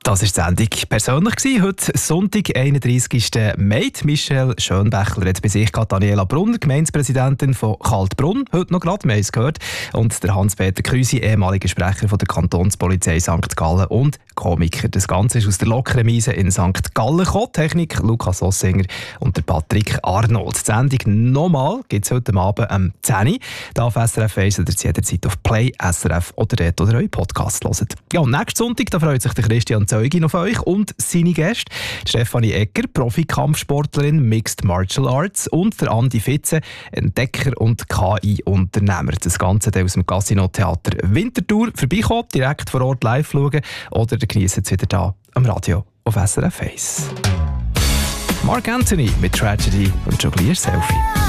Das war die Sendung persönlich gewesen. Heute Sonntag, 31. Mai. Michelle Schönbächler hat bei sich Daniela Brunner, Gemeindepräsidentin von Kaltbrunn, heute noch gerade, wir haben es gehört, und der Hans-Peter Krüsi, ehemaliger Sprecher von der Kantonspolizei St. Gallen und Komiker. Das Ganze ist aus der Lokremise in St. Gallen gekommen. Technik Lukas Ossinger und der Patrick Arnold. Die Sendung nochmal gibt es heute Abend am 10 Uhr. Da auf SRF 1 oder jederzeit auf Play, SRF oder dort, oder euren Podcast hört. Ja, und nächsten Sonntag, da freut sich der Christian Zeugin auf euch und seine Gäste. Stefanie Egger, Profi-Kampfsportlerin, Mixed Martial Arts, und der Andi Fitze, Entdecker und KI-Unternehmer. Das Ganze aus dem Casino-Theater Winterthur vorbeikommen, direkt vor Ort live schauen oder geniessen es wieder da am Radio auf SRF 1. Mark Anthony mit Tragedy und Jonglier Selfie.